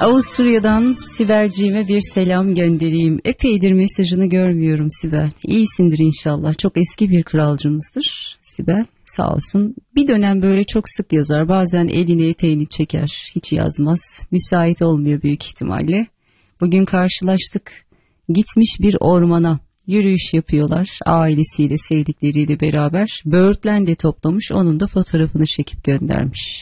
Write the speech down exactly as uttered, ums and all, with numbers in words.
Avusturya'dan Sibel'ciğime bir selam göndereyim. Epeydir mesajını görmüyorum Sibel. İyisindir inşallah. Çok eski bir kralcımızdır Sibel. Sağ olsun. Bir dönem böyle çok sık yazar. Bazen elini eteğini çeker. Hiç yazmaz. Müsait olmuyor büyük ihtimalle. Bugün karşılaştık. Gitmiş bir ormana. Yürüyüş yapıyorlar. Ailesiyle, sevdikleriyle beraber. Böğürtlen de toplamış. Onun da fotoğrafını çekip göndermiş.